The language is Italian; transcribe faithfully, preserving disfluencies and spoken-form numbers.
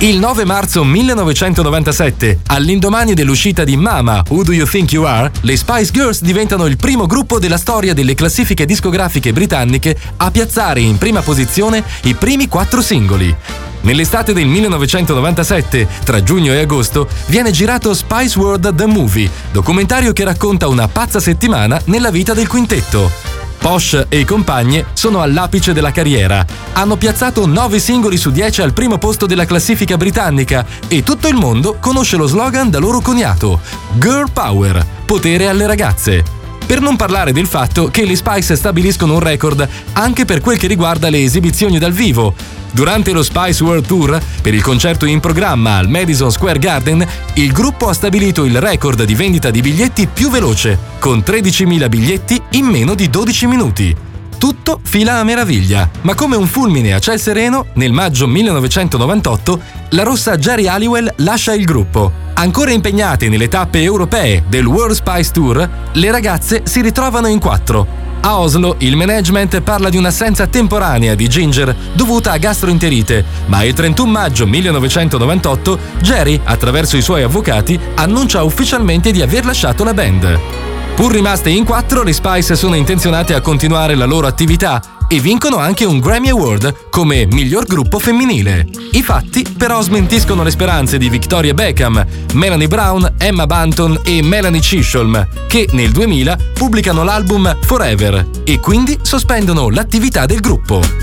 Il nove marzo millenovecentonovantasette, all'indomani dell'uscita di Mama, Who Do You Think You Are?, le Spice Girls diventano il primo gruppo della storia delle classifiche discografiche britanniche a piazzare in prima posizione i primi quattro singoli. Nell'estate del millenovecentonovantasette, tra giugno e agosto, viene girato Spice World The Movie, documentario che racconta una pazza settimana nella vita del quintetto. Posh e compagne sono all'apice della carriera. Hanno piazzato nove singoli su dieci al primo posto della classifica britannica e tutto il mondo conosce lo slogan da loro coniato: Girl Power, potere alle ragazze. Per non parlare del fatto che le Spice stabiliscono un record anche per quel che riguarda le esibizioni dal vivo. Durante lo Spice World Tour, per il concerto in programma al Madison Square Garden, il gruppo ha stabilito il record di vendita di biglietti più veloce, con tredicimila biglietti in meno di dodici minuti. Tutto fila a meraviglia, ma come un fulmine a ciel sereno, nel maggio millenovecentonovantotto, la rossa Geri Halliwell lascia il gruppo. Ancora impegnate nelle tappe europee del World Spice Tour, le ragazze si ritrovano in quattro. A Oslo il management parla di un'assenza temporanea di Ginger dovuta a gastroenterite, ma il trentuno maggio millenovecentonovantotto Geri, attraverso i suoi avvocati, annuncia ufficialmente di aver lasciato la band. Pur rimaste in quattro, le Spice sono intenzionate a continuare la loro attività e vincono anche un Grammy Award come miglior gruppo femminile. I fatti però smentiscono le speranze di Victoria Beckham, Melanie Brown, Emma Bunton e Melanie Chisholm, che nel duemila pubblicano l'album Forever e quindi sospendono l'attività del gruppo.